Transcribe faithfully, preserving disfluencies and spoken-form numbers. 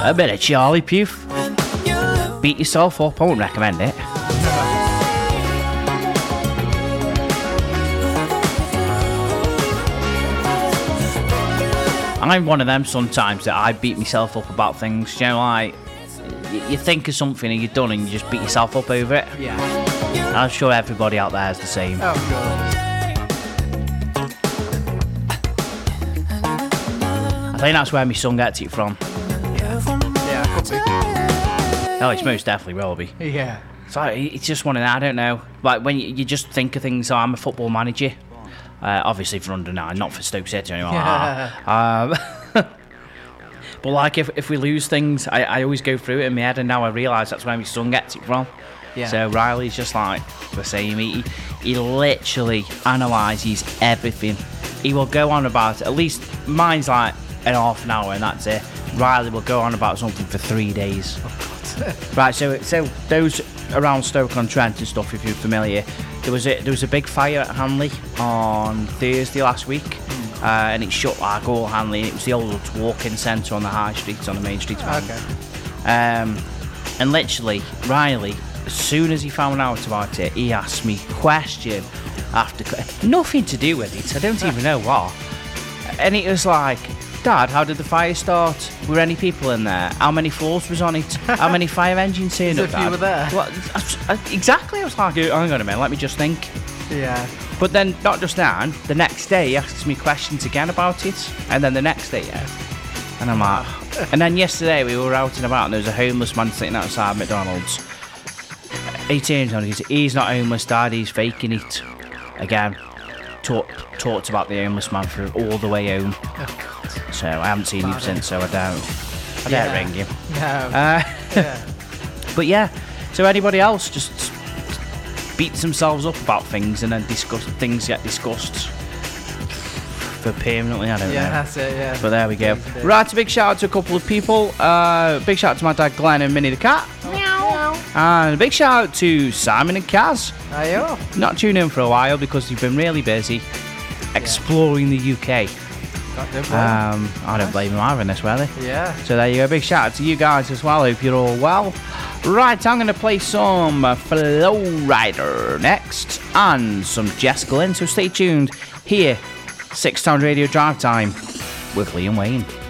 A bit of Charlie Puth. Beat yourself up, I wouldn't recommend it. I'm one of them sometimes that I beat myself up about things. You know, like, you think of something and you're done and you just beat yourself up over it. Yeah. I'm sure everybody out there is the same. Oh, God. I think that's where my son gets it from. Yeah, I could be. Oh, it's most definitely Robbie. Yeah. So it's just one of the, I don't know. Like when you, you just think of things, oh, I'm a football manager. Uh, obviously for under nine, not for Stoke City or anything like that. Um, but like if if we lose things, I, I always go through it in my head, and now I realise that's where my son gets it from. Yeah. So Riley's just like the same. He, he literally analyses everything. He will go on about it. At least mine's like an half an hour and that's it. Riley will go on about something for three days. Oh, God. Right, so so those around Stoke-on-Trent and stuff, if you're familiar, there was a there was a big fire at Hanley on Thursday last week, mm. uh, and it shut like all Hanley. And it was the old walking centre on the high street, on the main street. Okay. Um, and literally, Riley, as soon as he found out about it, he asked me question after que- nothing to do with it. I don't even know what. And it was like, Dad, how did the fire start? Were any people in there? How many floors was on it? How many fire engines turned up, As if you Dad? were there. Well, I, I, exactly. I was like, hang on a minute, let me just think. Yeah. But then, not just now, the next day he asks me questions again about it. And then the next day, yeah. And I'm like... And then yesterday we were out and about and there was a homeless man sitting outside McDonald's. He turns on, he's, he's not homeless, Dad, he's faking it. Again, talk, talked about the homeless man for all the way home. Oh, God. So I haven't seen him since, so I don't. I Yeah. don't ring him. No. Uh, Yeah. but yeah, so anybody else just beats themselves up about things and then discuss things get discussed for permanently, I don't Yeah, know. that's it, yeah. But there we go. Day to day. Right, a big shout out to a couple of people. Uh, big shout out to my dad Glenn and Minnie the cat. Meow. And a big shout out to Simon and Kaz. Ayo. Not tuned in for a while because you've been really busy exploring the U K. Got them well. Um, I don't blame him either in this weather. Yeah. So there you go. Big shout out to you guys as well. Hope you're all well. Right, I'm going to play some uh, Flow Rider next and some Jess Glynn. So stay tuned here. Six Town Radio Drive Time with Liam Wayne.